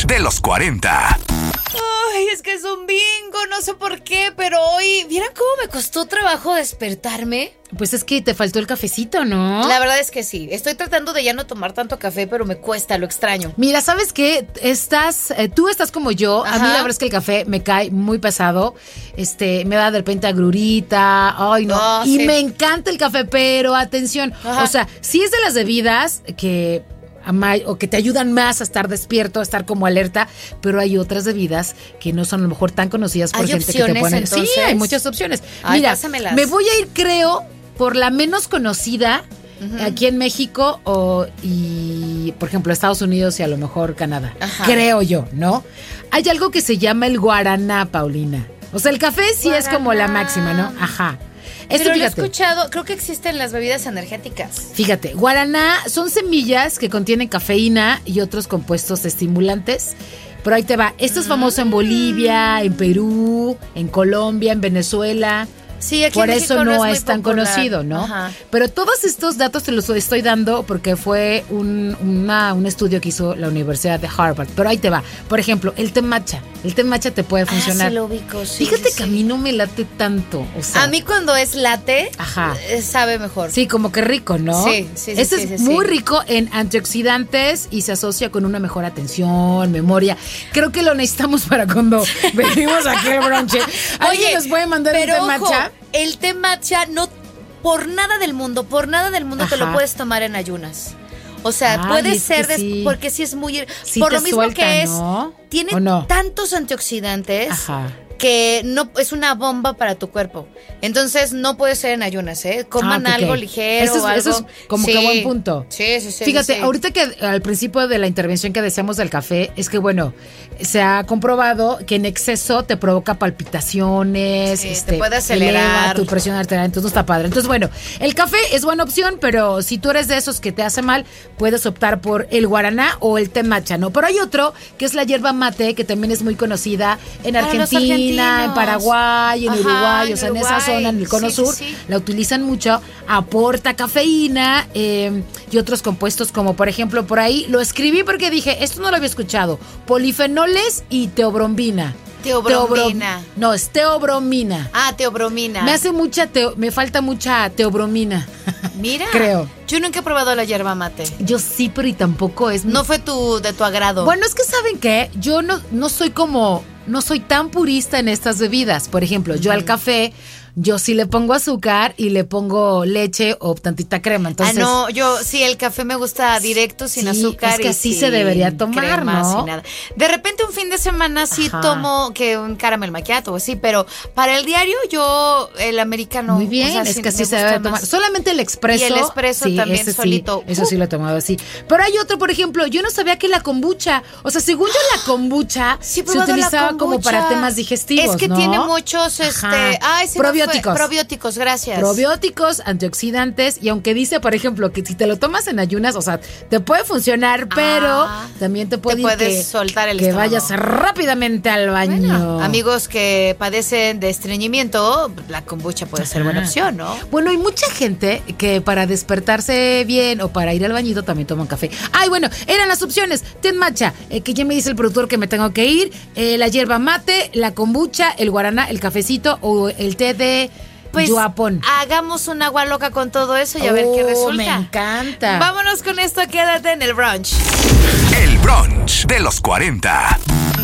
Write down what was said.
brunch de los 40. Ay, es que es un bingo, no sé por qué, pero hoy, ¿vieron cómo me costó trabajo despertarme? Pues es que te faltó el cafecito, ¿no? La verdad es que sí. Estoy tratando de ya no tomar tanto café, pero me cuesta, lo extraño. Mira, ¿sabes qué? Tú estás como yo. Ajá. A mí la verdad es que el café me cae muy pesado. Me da de repente agrurita. Ay, no. Oh, y sí. me encanta el café, pero atención. Ajá. O sea, sí es de las bebidas que o que te ayudan más a estar despierto, a estar como alerta, pero hay otras bebidas que no son a lo mejor tan conocidas por ¿Hay gente que te opciones, pone. entonces? Sí, hay muchas opciones. Ay, Mira, pásamelas. me voy a ir, creo, por la menos conocida. Aquí en México y, por ejemplo, Estados Unidos y a lo mejor Canadá. Ajá. Creo yo, ¿no? Hay algo que se llama el guaraná, Paulina. O sea, el café sí es como la máxima, ¿no? Ajá. Esto, Pero lo he fíjate, escuchado, creo que existen las bebidas energéticas. fíjate, guaraná son semillas que contienen cafeína y otros compuestos estimulantes. Pero ahí te va. Esto es famoso en Bolivia, en Perú, en Colombia, en Venezuela. Sí, aquí Por en eso México no muy es tan popular. conocido, ¿no? Ajá. Pero todos estos datos te los estoy dando porque fue un estudio que hizo la Universidad de Harvard. Pero ahí te va. Por ejemplo, el té matcha. El té matcha te puede funcionar. Ah, sí lo ubico, sí. Fíjate sí, que a sí. mí no me late tanto. O sea, A mí cuando es latte, Ajá. Sabe mejor. sí, como que rico, ¿no? Sí, sí, sí, Este sí, es sí, muy sí. rico en antioxidantes y se asocia con una mejor atención, memoria. Creo que lo necesitamos para cuando venimos aquí al brunch. ¿Alguien nos puede mandar un té pero ojo, matcha? el té matcha no, por nada del mundo te lo Ajá. puedes tomar en ayunas. O sea, Ay, puede es que ser, sí. porque sí es muy... Sí por te lo mismo suelta, que es, ¿no? tiene ¿O no? tantos antioxidantes Ajá. que no es una bomba para tu cuerpo. Entonces no puede ser en ayunas, ¿eh? Coman Ah, ok, algo ok. ligero, Eso algo. es como que buen punto. Sí, sí, sí. Fíjate, sí. ahorita que al principio de la intervención que decíamos del café, es que bueno, se ha comprobado que en exceso te provoca palpitaciones, Sí, te puede acelerar. eleva tu presión arterial, entonces no está padre. Entonces, bueno, el café es buena opción, pero si tú eres de esos que te hace mal, puedes optar por el guaraná o el té matcha, ¿no? Pero hay otro que es la yerba mate, que también es muy conocida en Para los Argentina, en argentinos. Paraguay, en Ajá, Uruguay, o en sea, en esa Uruguay. zona, en el cono Sí, sí, sur, sí. la utilizan mucho, aporta cafeína y otros compuestos como por ejemplo por ahí, lo escribí porque dije, esto no lo había escuchado, polifenoles y teobrombina. Teobromina. No, es teobromina. Ah, teobromina. Me falta mucha teobromina. Mira. Creo. Yo nunca he probado la yerba mate. Yo sí, pero y tampoco es... No fue de tu agrado. Bueno, es que ¿saben qué? Yo no soy tan purista en estas bebidas. Por ejemplo, yo al café, yo sí le pongo azúcar y le pongo leche o tantita crema. Entonces, no, yo sí, el café me gusta directo, sin sí, azúcar. es que y así sin se debería tomar, crema, ¿no? sin nada. De repente un fin de semana sí Ajá. tomo que un caramel macchiato o así, pero para el diario yo el americano. Muy bien, o sea, es sí que así me se gusta debe tomar. más. Solamente el expreso. Y el espresso también ese solito. Sí, eso sí lo he tomado así. Pero hay otro, por ejemplo, yo no sabía que la kombucha, o sea, según yo la kombucha Sí, he se probado la utilizaba como kombucha. para temas digestivos, Es que ¿no? tiene muchos, Ajá. ay, sí me fue. Probióticos. Probióticos, gracias. Probióticos, antioxidantes, y aunque dice, por ejemplo, que si te lo tomas en ayunas, o sea, te puede funcionar, pero también te puede puedes soltar el que estómago. vayas rápidamente al baño. Bueno, amigos que padecen de estreñimiento, la kombucha puede ser buena opción, ¿no? Bueno, hay mucha gente que para despertarse bien o para ir al bañito también toman café. Ay, bueno, eran las opciones. Té matcha, que ya me dice el productor que me tengo que ir, la yerba mate, la kombucha, el guaraná, el cafecito o el té de yuapón. Hagamos un agua loca con todo eso y a ver qué resulta. Me encanta. Vámonos con esto, quédate en el brunch. El brunch de los 40.